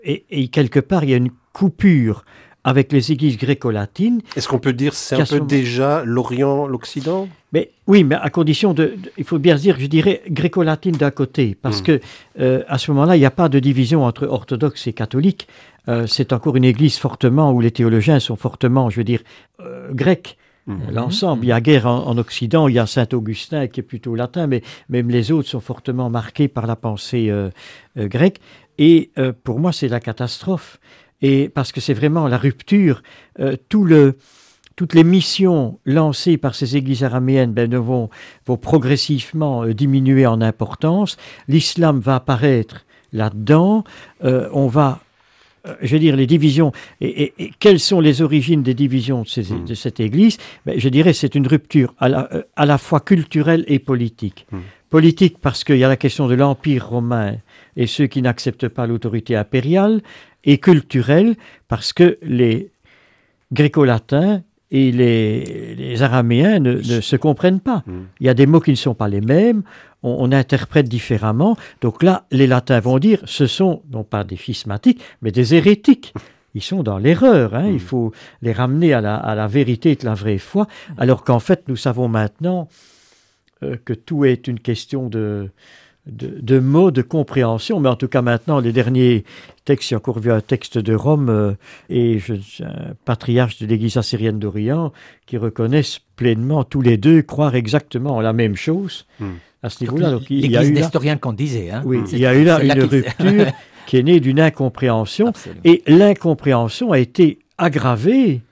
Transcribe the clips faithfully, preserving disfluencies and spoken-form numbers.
et, et quelque part, il y a une coupure avec les églises gréco-latines. Est-ce qu'on peut dire que c'est un peu déjà l'Orient, l'Occident ? Mais, oui, mais à condition de, de... Il faut bien se dire, je dirais, gréco-latine d'un côté, parce mmh. que euh, à ce moment-là, il n'y a pas de division entre orthodoxes et catholiques. Euh, c'est encore une église fortement, où les théologiens sont fortement, je veux dire, euh, grecs. Mmh. L'ensemble, mmh. il y a guère en, en Occident, il y a Saint-Augustin qui est plutôt latin, mais même les autres sont fortement marqués par la pensée euh, euh, grecque. Et euh, pour moi, c'est la catastrophe. Et parce que c'est vraiment la rupture, euh, tout le, toutes les missions lancées par ces églises araméennes ben, vont, vont progressivement euh, diminuer en importance. L'islam va apparaître là-dedans. Euh, on va, euh, je veux dire, les divisions. Et, et, et quelles sont les origines des divisions de, ces, mmh. de cette église ? Ben, je dirais c'est une rupture à la, euh, à la fois culturelle et politique. Mmh. Politique parce qu'il y a la question de l'Empire romain et ceux qui n'acceptent pas l'autorité impériale, et culturelle parce que les gréco-latins et les, les araméens ne, ne se comprennent pas. Mmh. Il y a des mots qui ne sont pas les mêmes, on, on interprète différemment. Donc là, les latins vont dire, ce sont non pas des schismatiques, mais des hérétiques. Ils sont dans l'erreur, hein. Mmh. Il faut les ramener à la, à la vérité de la vraie foi, alors qu'en fait, nous savons maintenant euh, que tout est une question de... De, de mots, de compréhension, mais en tout cas maintenant, les derniers textes, j'ai encore vu un texte de Rome euh, et je, un patriarche de l'Église assyrienne d'Orient qui reconnaissent pleinement tous les deux croire exactement la même chose hmm. à ce niveau-là. Donc, il y a eu d'historiens qu'on disait. Hein. Oui, il y a eu là une rupture qui est née d'une incompréhension. Absolument. Et l'incompréhension a été aggravée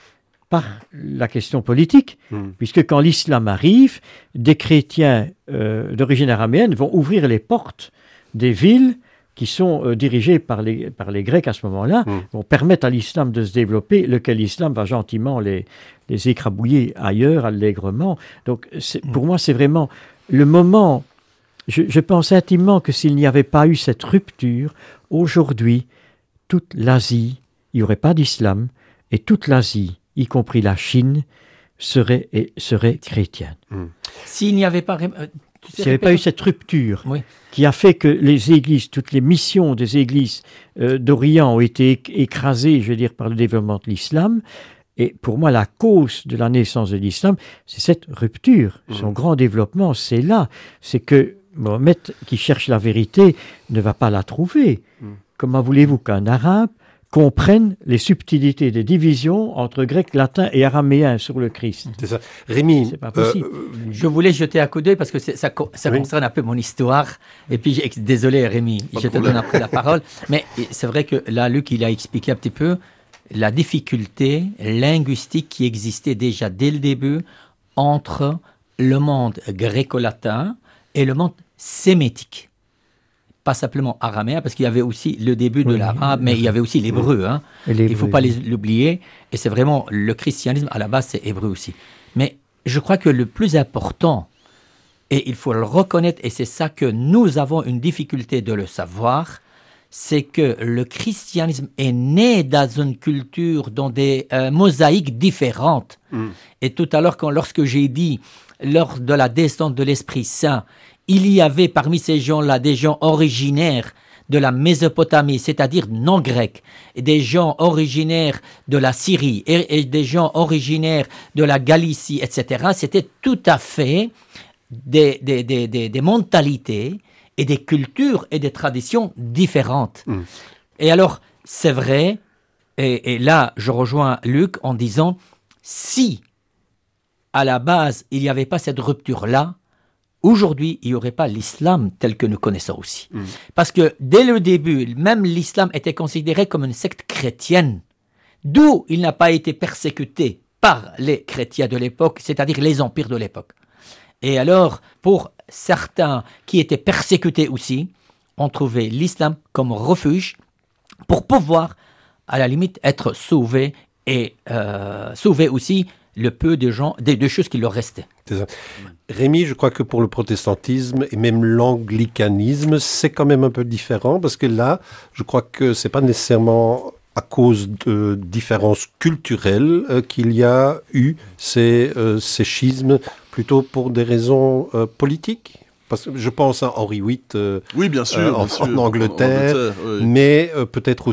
par la question politique, mmh. puisque quand l'islam arrive, des chrétiens euh, d'origine araméenne vont ouvrir les portes des villes qui sont euh, dirigées par les, par les Grecs à ce moment-là, mmh. vont permettre à l'islam de se développer, lequel l'islam va gentiment les, les écrabouiller ailleurs, allègrement. Donc c'est, pour mmh. moi, c'est vraiment le moment... Je, je pense intimement que s'il n'y avait pas eu cette rupture, aujourd'hui, toute l'Asie, il n'y aurait pas d'islam, et toute l'Asie, y compris la Chine, serait, et serait chrétienne. Mmh. S'il n'y avait pas... Euh, S'il n'y avait pas eu cette rupture oui. qui a fait que les églises, toutes les missions des églises euh, d'Orient ont été éc- écrasées, je veux dire, par le développement de l'islam, et pour moi, la cause de la naissance de l'islam, c'est cette rupture. Mmh. Son grand développement, c'est là. C'est que Mohammed, qui cherche la vérité, ne va pas la trouver. Mmh. Comment voulez-vous qu'un arabe comprennent les subtilités des divisions entre grec, latin et araméen sur le Christ. C'est ça. Rémi, c'est pas possible. Euh, je voulais jeter un coup d'œil parce que c'est, ça, ça oui. concerne un peu mon histoire. Et puis, désolé Rémi, pas je te donne après la parole. Mais c'est vrai que là, Luc, il a expliqué un petit peu la difficulté linguistique qui existait déjà dès le début entre le monde gréco-latin et le monde sémitique. Pas simplement araméen, parce qu'il y avait aussi le début de oui, l'arabe, mais il y avait aussi l'hébreu. Hein. Il ne faut pas les, l'oublier. Et c'est vraiment le christianisme, à la base, c'est hébreu aussi. Mais je crois que le plus important, et il faut le reconnaître, et c'est ça que nous avons une difficulté de le savoir, c'est que le christianisme est né dans une culture, dans des euh, mosaïques différentes. Mm. Et tout à l'heure, quand, lorsque j'ai dit, lors de la descente de l'Esprit Saint, il y avait parmi ces gens-là des gens originaires de la Mésopotamie, c'est-à-dire non grecs, et des gens originaires de la Syrie, et, et des gens originaires de la Galicie, et cetera. C'était tout à fait des, des, des, des, des mentalités et des cultures et des traditions différentes. Mmh. Et alors, c'est vrai, et, et là, je rejoins Luc en disant, si, à la base, il n'y avait pas cette rupture-là, aujourd'hui, il n'y aurait pas l'islam tel que nous connaissons aussi. Mmh. Parce que dès le début, même l'islam était considéré comme une secte chrétienne, d'où il n'a pas été persécuté par les chrétiens de l'époque, c'est-à-dire les empires de l'époque. Et alors, pour certains qui étaient persécutés aussi, on trouvait l'islam comme refuge pour pouvoir, à la limite, être sauvés et euh, sauver aussi le peu de gens, des deux choses qui leur restaient. C'est ça. Rémi, je crois que pour le protestantisme et même l'anglicanisme, c'est quand même un peu différent parce que là, je crois que c'est pas nécessairement à cause de différences culturelles euh, qu'il y a eu ces, euh, ces schismes, plutôt pour des raisons euh, politiques. parce que je pense à Henri huit euh, oui, bien sûr, euh, en, bien sûr, en Angleterre, en Angleterre oui. mais euh, peut-être